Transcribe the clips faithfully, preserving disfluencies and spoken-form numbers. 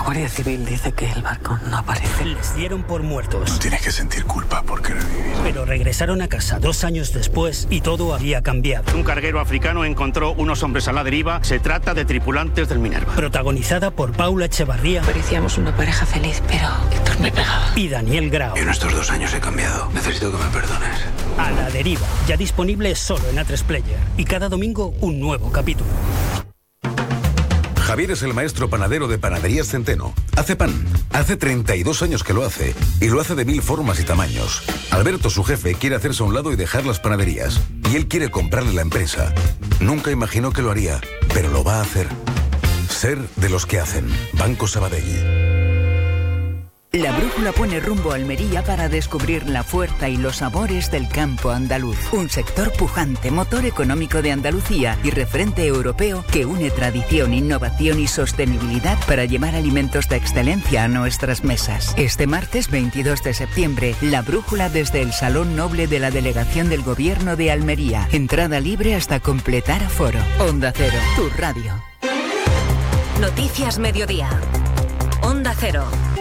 Guardia Civil dice que el barco no aparece. Les dieron por muertos. No tienes que sentir culpa por querer vivir. Pero regresaron a casa dos años después y todo había cambiado. Un carguero africano encontró unos hombres a la deriva. Se trata de tripulantes del Minerva. Protagonizada por Paula Echevarría. Parecíamos una pareja feliz, pero Héctor me pegaba. Y Daniel Grau. En estos dos años he cambiado. Necesito que me perdones. A la deriva. Ya disponible solo en A tres Player. Y cada domingo un nuevo capítulo. Javier es el maestro panadero de Panaderías Centeno. Hace pan. Hace treinta y dos años que lo hace. Y lo hace de mil formas y tamaños. Alberto, su jefe, quiere hacerse a un lado y dejar las panaderías. Y él quiere comprarle la empresa. Nunca imaginó que lo haría, pero lo va a hacer. Ser de los que hacen. Banco Sabadell. La brújula pone rumbo a Almería para descubrir la fuerza y los sabores del campo andaluz. Un sector pujante, motor económico de Andalucía y referente europeo que une tradición, innovación y sostenibilidad para llevar alimentos de excelencia a nuestras mesas. Este martes veintidós de septiembre, la brújula desde el Salón Noble de la Delegación del Gobierno de Almería. Entrada libre hasta completar aforo. Onda Cero, tu radio. Noticias Mediodía. Onda Cero.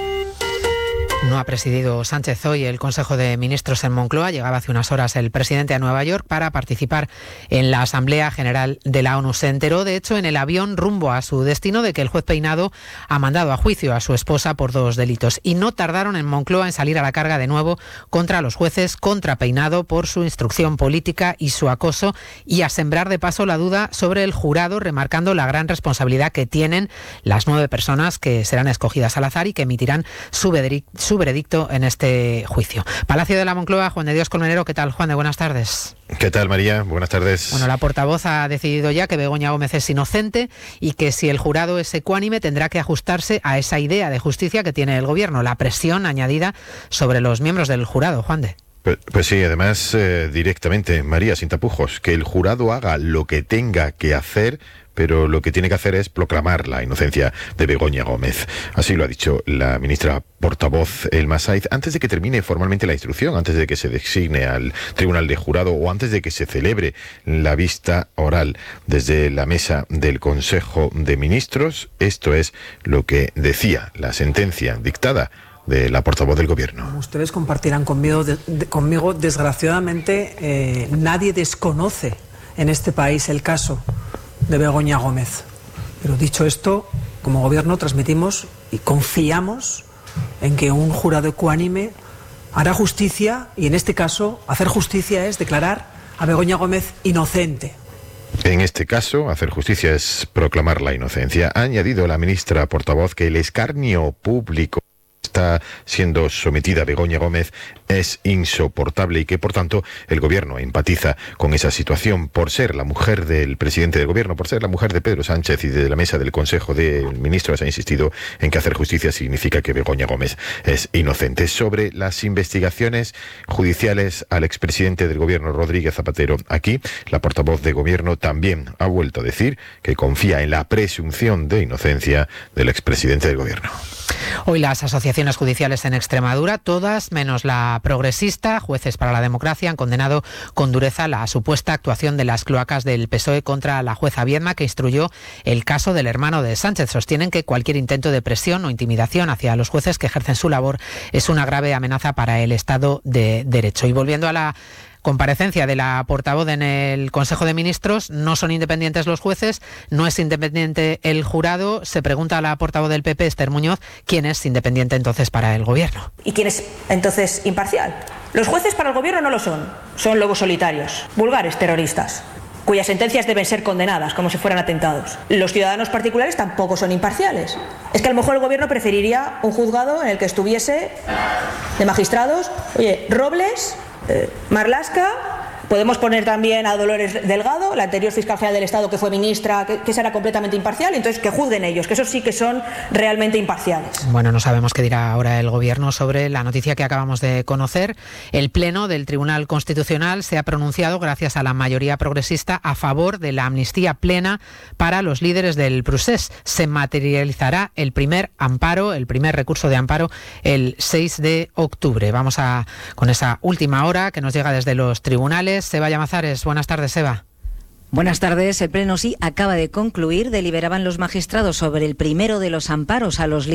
No ha presidido Sánchez hoy el Consejo de Ministros en Moncloa. Llegaba hace unas horas el presidente a Nueva York para participar en la Asamblea General de la ONU. Se enteró, de hecho, en el avión rumbo a su destino de que el juez Peinado ha mandado a juicio a su esposa por dos delitos. Y no tardaron en Moncloa en salir a la carga de nuevo contra los jueces, contra Peinado por su instrucción política y su acoso, y a sembrar de paso la duda sobre el jurado, remarcando la gran responsabilidad que tienen las nueve personas que serán escogidas al azar y que emitirán su veredicto su veredicto en este juicio. Palacio de la Moncloa, Juan de Dios Colmenero, ¿qué tal, Juan de? Buenas tardes. ¿Qué tal, María? Buenas tardes. Bueno, la portavoz ha decidido ya que Begoña Gómez es inocente y que si el jurado es ecuánime tendrá que ajustarse a esa idea de justicia que tiene el Gobierno, la presión añadida sobre los miembros del jurado, Juan de. Pues, pues sí, además, eh, directamente, María, sin tapujos, que el jurado haga lo que tenga que hacer, pero lo que tiene que hacer es proclamar la inocencia de Begoña Gómez. Así lo ha dicho la ministra portavoz Elma Saiz, antes de que termine formalmente la instrucción, antes de que se designe al Tribunal de Jurado o antes de que se celebre la vista oral desde la mesa del Consejo de Ministros. Esto es lo que decía la sentencia dictada de la portavoz del Gobierno. Ustedes compartirán conmigo, de, de, conmigo desgraciadamente, eh, nadie desconoce en este país el caso de Begoña Gómez. Pero dicho esto, como Gobierno transmitimos y confiamos en que un jurado ecuánime hará justicia, y en este caso hacer justicia es declarar a Begoña Gómez inocente. En este caso, hacer justicia es proclamar la inocencia. Ha añadido la ministra portavoz que el escarnio público está siendo sometida Begoña Gómez es insoportable y que, por tanto, el Gobierno empatiza con esa situación por ser la mujer del presidente del Gobierno, por ser la mujer de Pedro Sánchez y de la mesa del Consejo de Ministros. Ha insistido en que hacer justicia significa que Begoña Gómez es inocente. Sobre las investigaciones judiciales al expresidente del Gobierno, Rodríguez Zapatero, aquí la portavoz de Gobierno también ha vuelto a decir que confía en la presunción de inocencia del expresidente del Gobierno. Hoy las asociaciones judiciales en Extremadura, todas menos la progresista, Jueces para la Democracia, han condenado con dureza la supuesta actuación de las cloacas del P S O E contra la jueza Viedma, que instruyó el caso del hermano de Sánchez. Sostienen que cualquier intento de presión o intimidación hacia los jueces que ejercen su labor es una grave amenaza para el Estado de Derecho. Y volviendo a la comparecencia de la portavoz en el Consejo de Ministros, no son independientes los jueces, no es independiente el jurado. Se pregunta a la portavoz del P P, Esther Muñoz, ¿quién es independiente entonces para el Gobierno? ¿Y quién es entonces imparcial? Los jueces para el Gobierno no lo son, son lobos solitarios, vulgares terroristas, cuyas sentencias deben ser condenadas como si fueran atentados. Los ciudadanos particulares tampoco son imparciales. Es que a lo mejor el Gobierno preferiría un juzgado en el que estuviese de magistrados, oye, Robles, Eh, Marlaska, podemos poner también a Dolores Delgado, la anterior fiscal general del Estado que fue ministra, que, que será completamente imparcial, entonces que juzguen ellos, que esos sí que son realmente imparciales. Bueno, no sabemos qué dirá ahora el Gobierno sobre la noticia que acabamos de conocer. El Pleno del Tribunal Constitucional se ha pronunciado, gracias a la mayoría progresista, a favor de la amnistía plena para los líderes del Procés. Se materializará el primer amparo, el primer recurso de amparo, el seis de octubre. Vamos a con esa última hora que nos llega desde los tribunales. Seba Llamazares, buenas tardes, Seba. Buenas tardes. El Pleno sí acaba de concluir. Deliberaban los magistrados sobre el primero de los amparos a los